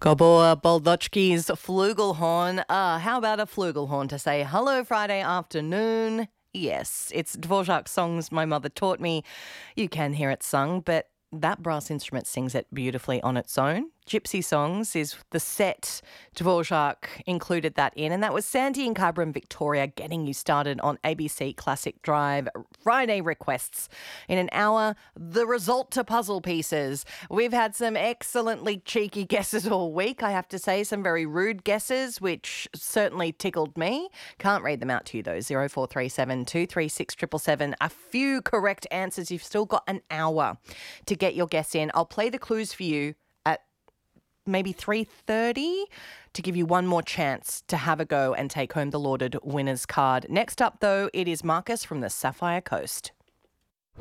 Gabor Boldochki's Flugelhorn. How about a flugelhorn to say hello Friday afternoon? Yes, it's Dvorak's songs my mother taught me. You can hear it sung, but that brass instrument sings it beautifully on its own. Gypsy Songs is the set Dvorak included that in, and that was Sandy and Cabra and Victoria getting you started on ABC Classic Drive Friday requests. In an hour, the result to puzzle pieces. We've had some excellently cheeky guesses all week, I have to say, some very rude guesses, which certainly tickled me. Can't read them out to you though. 0437 236 777. A few correct answers. You've still got an hour to get your guess in. I'll play the clues for you maybe 3:30 to give you one more chance to have a go and take home the lauded winner's card. Next up, though, it is Marcus from the Sapphire Coast.